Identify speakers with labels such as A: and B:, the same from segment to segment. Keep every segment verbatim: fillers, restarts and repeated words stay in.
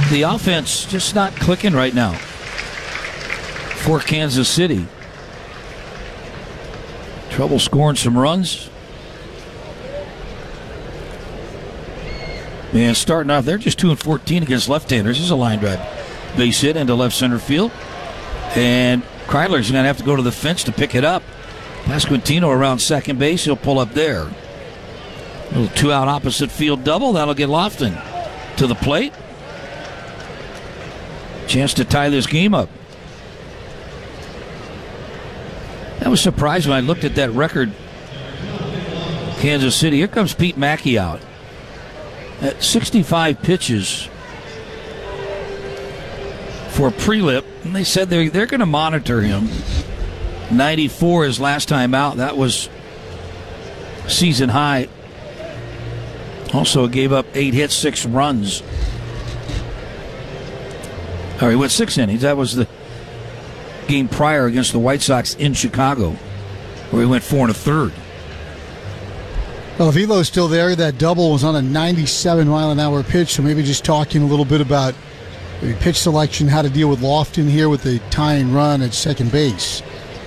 A: The offense just not clicking right now for Kansas City. Trouble scoring some runs. And starting off, they're just two and fourteen against left-handers. This is a line drive. Base hit into left center field. And Kreidler's going to have to go to the fence to pick it up. Pasquantino around second base. He'll pull up there. A little two-out opposite field double. That'll get Lofton to the plate. Chance to tie this game up. I was surprised when I looked at that record. Kansas City. Here comes Pete Mackey out. At sixty-five pitches for Prelip, and they said they're, they're going to monitor him. ninety-four his last time out. That was season high. Also gave up eight hits, six runs. Or he went six innings. That was the game prior against the White Sox in Chicago, where he went four and a third.
B: Well, if Elo's still there, that double was on a ninety-seven mile an hour pitch, so maybe just talking a little bit about maybe pitch selection, how to deal with Lofton here with the tying run at second base.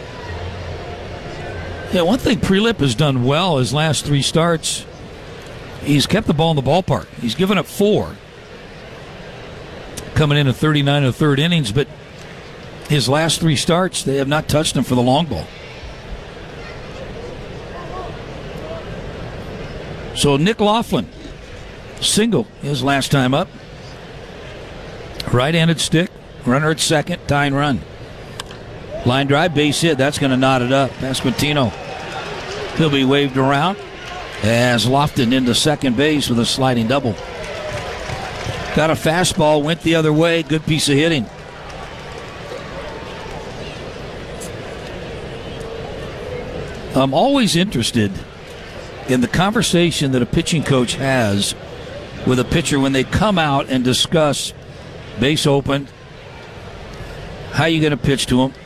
A: Yeah, one thing Prelip has done well his last three starts, he's kept the ball in the ballpark. He's given up four. Coming in at thirty-nine and a third innings, but his last three starts, they have not touched him for the long ball. So Nick Laughlin, single his last time up. Right-handed stick, runner at second, tying run. Line drive, base hit, that's going to knot it up. Pasquantino, he'll be waved around as Lofton into second base with a sliding double. Got a fastball, went the other way, good piece of hitting. I'm always interested in the conversation that a pitching coach has with a pitcher when they come out and discuss base open, how you going to pitch to him.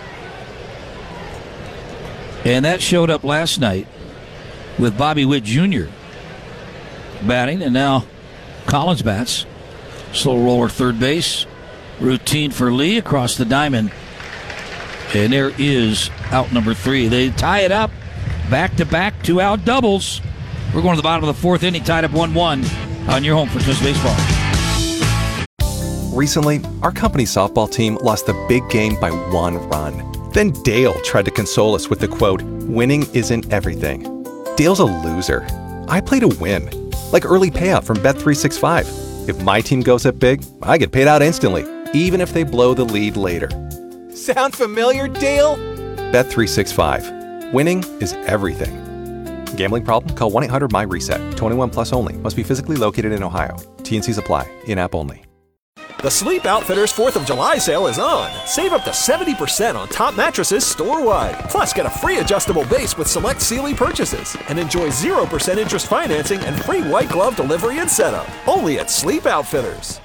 A: And that showed up last night with Bobby Witt Junior batting, and now Collins bats. Slow roller third base. Routine for Lee across the diamond. And there is out number three. They tie it up. Back-to-back two-out doubles. We're going to the bottom of the fourth inning, tied up one one on your home for Twist Baseball.
C: Recently, our company softball team lost the big game by one run. Then Dale tried to console us with the quote, "Winning isn't everything." Dale's a loser. I play to win. Like early payout from Bet three sixty-five. If my team goes up big, I get paid out instantly, even if they blow the lead later. Sound familiar, Dale? Bet three sixty-five. Winning is everything. Gambling problem? Call one eight hundred M Y reset. twenty-one plus only. Must be physically located in Ohio. T and Cs apply. In-app only.
D: The Sleep Outfitters fourth of July sale is on. Save up to seventy percent on top mattresses store-wide. Plus, get a free adjustable base with select Sealy purchases. And enjoy zero percent interest financing and free white glove delivery and setup. Only at Sleep Outfitters.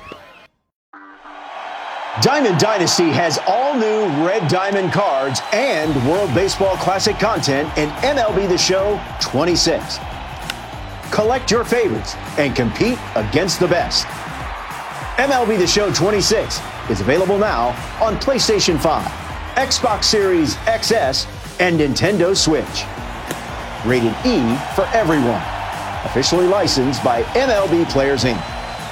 E: Diamond Dynasty has all new Red Diamond cards and World Baseball Classic content in M L B The Show twenty-six. Collect your favorites and compete against the best. M L B The Show twenty-six is available now on PlayStation five, Xbox Series X S, and Nintendo Switch. Rated E for everyone. Officially licensed by M L B Players Incorporated.